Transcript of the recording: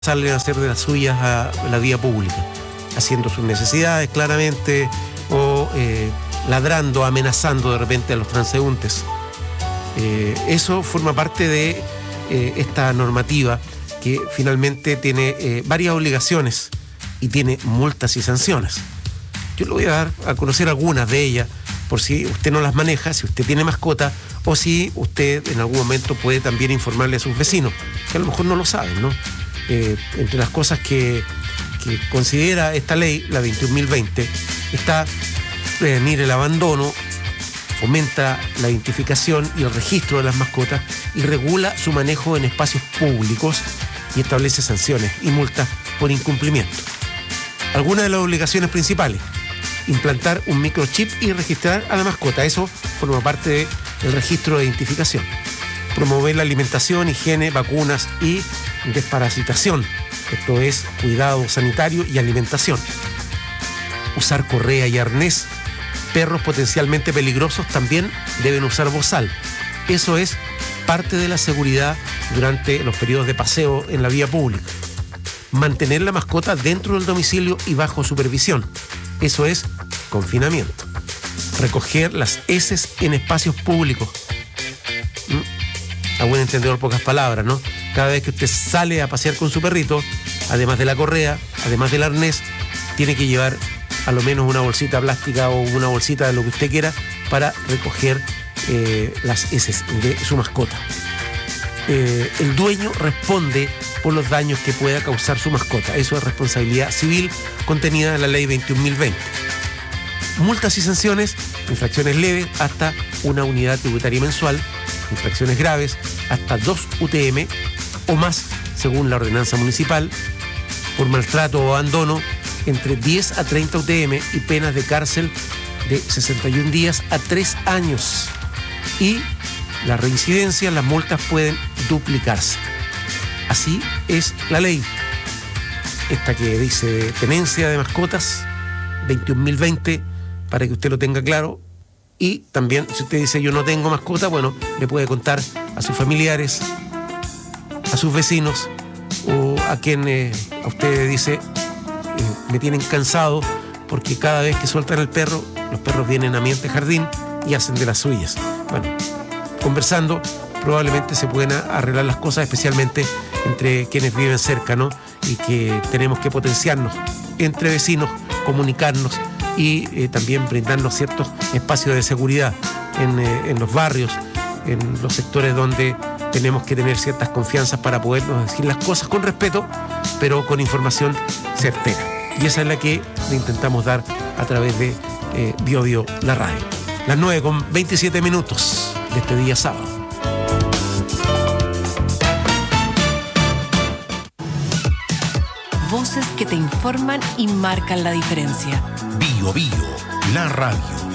salen a hacer de las suyas a la vía pública, haciendo sus necesidades claramente o ladrando, amenazando de repente a los transeúntes. Eso forma parte de esta normativa que finalmente tiene varias obligaciones y tiene multas y sanciones. Yo le voy a dar a conocer algunas de ellas por si usted no las maneja, si usted tiene mascota o si usted en algún momento puede también informarle a sus vecinos, que a lo mejor no lo saben, ¿no? Entre las cosas que considera esta ley, la 21.020, está prevenir el abandono, fomenta la identificación y el registro de las mascotas y regula su manejo en espacios públicos y establece sanciones y multas por incumplimiento. Algunas de las obligaciones principales: implantar un microchip y registrar a la mascota. Eso forma parte del registro de identificación. Promover la alimentación, higiene, vacunas y desparasitación. Esto es cuidado sanitario y alimentación. Usar correa y arnés. Perros potencialmente peligrosos también deben usar bozal. Eso es parte de la seguridad durante los periodos de paseo en la vía pública. Mantener la mascota dentro del domicilio y bajo supervisión. Eso es confinamiento. Recoger las heces en espacios públicos. A buen entendedor, pocas palabras, ¿no? Cada vez que usted sale a pasear con su perrito, además de la correa, además del arnés, tiene que llevar a lo menos una bolsita plástica o una bolsita de lo que usted quiera para recoger las heces de su mascota. El dueño responde por los daños que pueda causar su mascota. Eso es responsabilidad civil contenida en la ley 21.020. Multas y sanciones: infracciones leves hasta una unidad tributaria mensual, infracciones graves hasta 2 UTM o más según la ordenanza municipal, por maltrato o abandono entre 10 a 30 UTM y penas de cárcel de 61 días a 3 años. Y las reincidencias, las multas pueden duplicarse. Así es la ley. Esta que dice tenencia de mascotas, 21.020, para que usted lo tenga claro. Y también, si usted dice yo no tengo mascota, bueno, le puede contar a sus familiares, a sus vecinos o a quien a usted dice me tienen cansado porque cada vez que sueltan el perro, los perros vienen a mi antejardín y hacen de las suyas. Bueno, conversando probablemente se pueden arreglar las cosas, especialmente entre quienes viven cerca, ¿no? Y que tenemos que potenciarnos entre vecinos, comunicarnos y también brindarnos ciertos espacios de seguridad en los barrios, en los sectores donde tenemos que tener ciertas confianzas para podernos decir las cosas con respeto, pero con información certera. Y esa es la que le intentamos dar a través de Bio Bio, la radio. Las 9:27 de este día sábado. Voces que te informan y marcan la diferencia. Bio Bio, la radio.